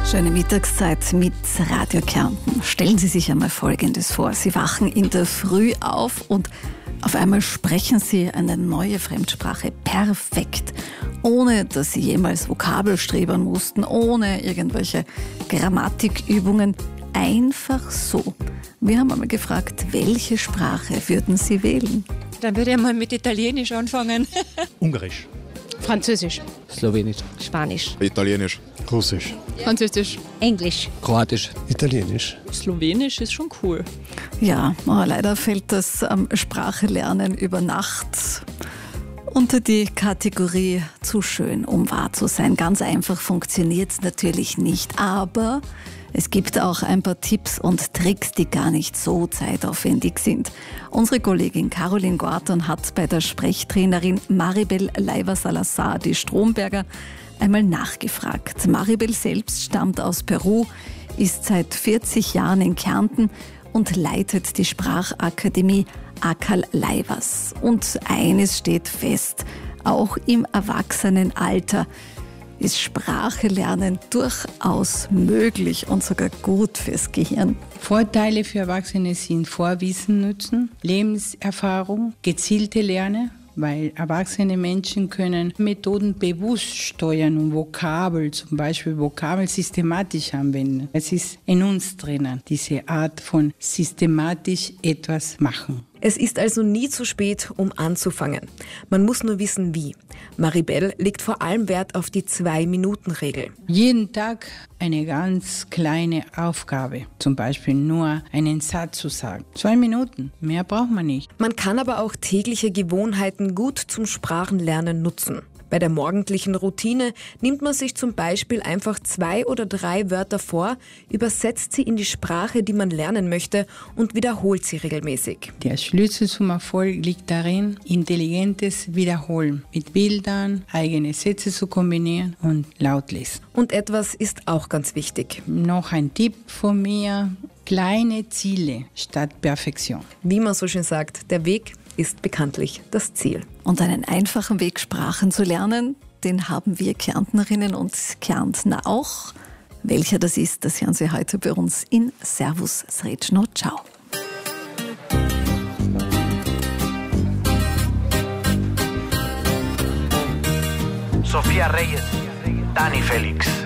Schöne Mittagszeit mit Radio Kärnten. Stellen Sie sich einmal Folgendes vor. Sie wachen in der Früh auf und auf einmal sprechen Sie eine neue Fremdsprache perfekt, ohne dass Sie jemals Vokabel strebern mussten, ohne irgendwelche Grammatikübungen. Einfach so. Wir haben einmal gefragt, welche Sprache würden Sie wählen? Dann würde ich mal mit Italienisch anfangen. Ungarisch. Französisch. Slowenisch. Spanisch. Italienisch. Russisch. Französisch. Englisch. Kroatisch. Italienisch. Slowenisch ist schon cool. Ja, aber leider fällt das Sprachelernen über Nacht unter die Kategorie zu schön, um wahr zu sein. Ganz einfach funktioniert es natürlich nicht, aber es gibt auch ein paar Tipps und Tricks, die gar nicht so zeitaufwendig sind. Unsere Kollegin Caroline Gorton hat bei der Sprechtrainerin Maribel Leiva-Salazar, die Stromberger, einmal nachgefragt. Maribel selbst stammt aus Peru, ist seit 40 Jahren in Kärnten und leitet die Sprachakademie Akal Laivas. Und eines steht fest, auch im Erwachsenenalter ist Sprachelernen durchaus möglich und sogar gut fürs Gehirn. Vorteile für Erwachsene sind Vorwissen nutzen, Lebenserfahrung, gezielte Lernen, weil erwachsene Menschen können Methoden bewusst steuern und Vokabel, zum Beispiel Vokabel systematisch anwenden. Es ist in uns drinnen, diese Art von systematisch etwas machen. Es ist also nie zu spät, um anzufangen. Man muss nur wissen, wie. Maribel legt vor allem Wert auf die 2-Minuten-Regel. Jeden Tag eine ganz kleine Aufgabe, zum Beispiel nur einen Satz zu sagen. 2 Minuten, mehr braucht man nicht. Man kann aber auch tägliche Gewohnheiten gut zum Sprachenlernen nutzen. Bei der morgendlichen Routine nimmt man sich zum Beispiel einfach 2 oder 3 Wörter vor, übersetzt sie in die Sprache, die man lernen möchte und wiederholt sie regelmäßig. Der Schlüssel zum Erfolg liegt darin, intelligentes Wiederholen, mit Bildern, eigene Sätze zu kombinieren und laut lesen. Und etwas ist auch ganz wichtig. Noch ein Tipp von mir, kleine Ziele statt Perfektion. Wie man so schön sagt, der Weg ist bekanntlich das Ziel. Und einen einfachen Weg, Sprachen zu lernen, den haben wir Kärntnerinnen und Kärntner auch. Welcher das ist, das hören Sie heute bei uns in Servus Srećno. Ciao. Sofía Reyes, Dani Félix.